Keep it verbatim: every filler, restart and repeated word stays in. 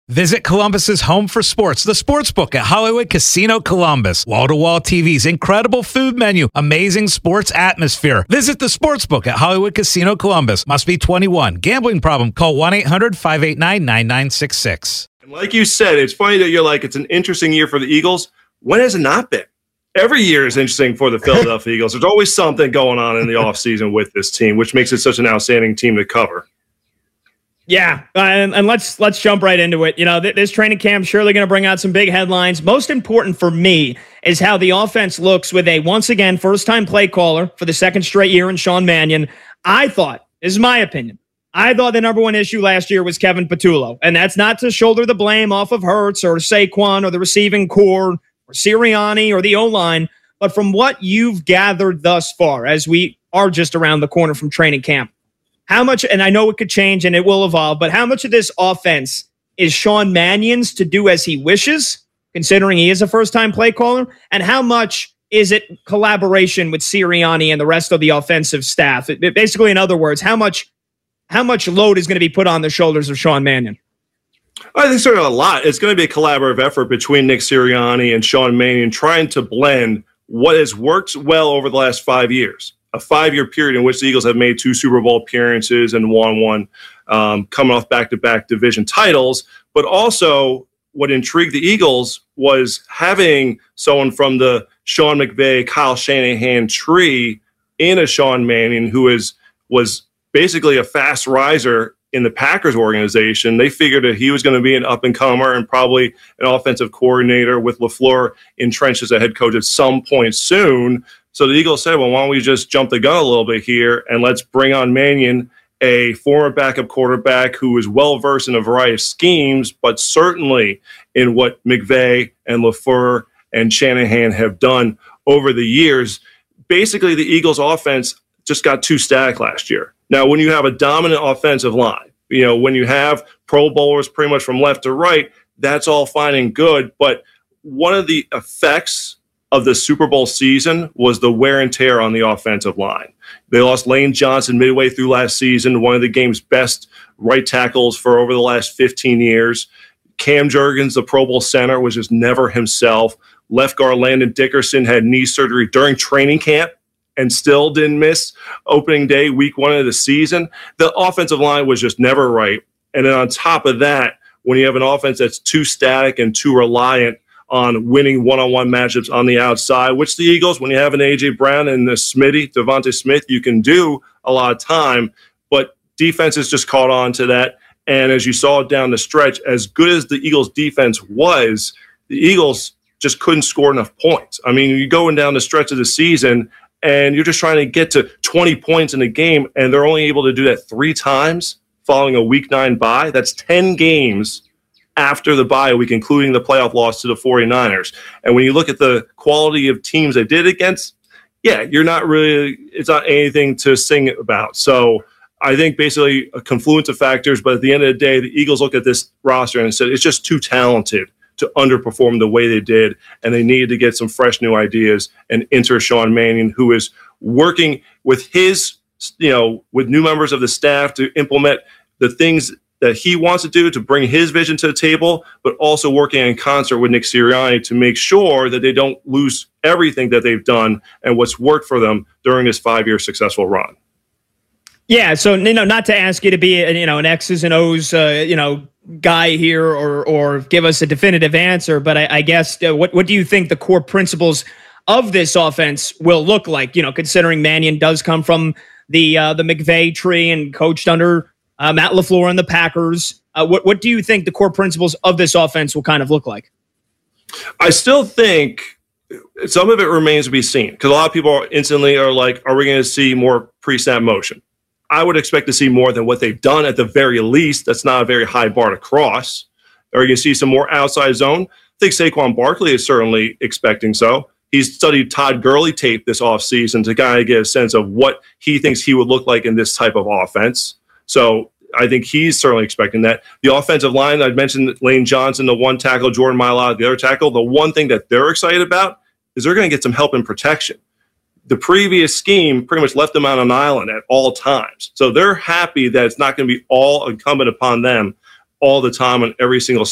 Visit Columbus's home for sports, the Sportsbook at Hollywood Casino Columbus. Wall-to-wall T Vs, incredible food menu, amazing sports atmosphere. Visit the Sportsbook at Hollywood Casino Columbus. Must be twenty-one. Gambling problem? Call one eight hundred five eight nine nine nine six six. And like you said, it's funny that you're like, it's an interesting year for the Eagles. When has it not been? Every year is interesting for the Philadelphia Eagles. There's always something going on in the offseason with this team, which makes it such an outstanding team to cover. Yeah, uh, and, and let's let's jump right into it. You know, th- this training camp surely going to bring out some big headlines. Most important for me is how the offense looks with a, once again, first-time play caller for the second straight year in Sean Mannion. I thought, this is my opinion, I thought the number one issue last year was Kevin Patullo, and that's not to shoulder the blame off of Hurts or Saquon or the receiving core or Sirianni or the O-line, but from what you've gathered thus far, as we are just around the corner from training camp, how much, and I know it could change and it will evolve, but how much of this offense is Sean Mannion's to do as he wishes, considering he is a first-time play caller, and how much is it collaboration with Sirianni and the rest of the offensive staff? It, it basically, in other words, how much how much load is going to be put on the shoulders of Sean Mannion? I think certainly a lot. It's going to be a collaborative effort between Nick Sirianni and Sean Mannion trying to blend what has worked well over the last five years. A five-year period in which the Eagles have made two Super Bowl appearances and won one, um, coming off back-to-back division titles. But also what intrigued the Eagles was having someone from the Sean McVay, Kyle Shanahan tree in a Sean Mannion who is, was basically a fast riser in the Packers organization. They figured that he was going to be an up-and-comer and probably an offensive coordinator with LaFleur entrenched as a head coach at some point soon. So the Eagles said, well, why don't we just jump the gun a little bit here and let's bring on Mannion, a former backup quarterback who is well-versed in a variety of schemes, but certainly in what McVay and LaFleur and Shanahan have done over the years. Basically, the Eagles' offense just got too static last year. Now, when you have a dominant offensive line, you know, when you have Pro Bowlers pretty much from left to right, that's all fine and good. But one of the effects of the Super Bowl season was the wear and tear on the offensive line. They lost Lane Johnson midway through last season, one of the game's best right tackles for over the last fifteen years. Cam Jurgens, the Pro Bowl center, was just never himself. Left guard Landon Dickerson had knee surgery during training camp and still didn't miss opening day, week one of the season. The offensive line was just never right. And then on top of that, when you have an offense that's too static and too reliant on winning one-on-one matchups on the outside, which the Eagles, when you have an A J. Brown and the Smitty, Devonta Smith, you can do a lot of time, but defenses just caught on to that. And as you saw down the stretch, as good as the Eagles' defense was, the Eagles just couldn't score enough points. I mean, you're going down the stretch of the season, and you're just trying to get to twenty points in a game, and they're only able to do that three times following a week nine bye. That's ten games after the bye week, including the playoff loss to the 49ers. And when you look at the quality of teams they did against, yeah, you're not really, it's not anything to sing about. So I think basically a confluence of factors, but at the end of the day, the Eagles looked at this roster and said, it's just too talented to underperform the way they did, and they needed to get some fresh new ideas and enter Sean Mannion, who is working with his, you know, with new members of the staff to implement the things that he wants to do to bring his vision to the table, but also working in concert with Nick Sirianni to make sure that they don't lose everything that they've done and what's worked for them during this five-year successful run. Yeah, so you know, not to ask you to be you know an X's and O's uh, you know guy here or or give us a definitive answer, but I, I guess uh, what what do you think the core principles of this offense will look like? You know, considering Mannion does come from the uh, the McVay tree and coached under uh, Matt LaFleur and the Packers. Uh, what what do you think the core principles of this offense will kind of look like? I still think some of it remains to be seen because a lot of people are instantly are like, are we going to see more pre-snap motion? I would expect to see more than what they've done at the very least. That's not a very high bar to cross. Are you going to see some more outside zone? I think Saquon Barkley is certainly expecting so. He's studied Todd Gurley tape this offseason to kind of get a sense of what he thinks he would look like in this type of offense. So I think he's certainly expecting that. The offensive line, I mentioned Lane Johnson, the one tackle, Jordan Mailata, the other tackle. The one thing that they're excited about is they're going to get some help in protection. The previous scheme pretty much left them on an island at all times. So they're happy that it's not going to be all incumbent upon them all the time on every single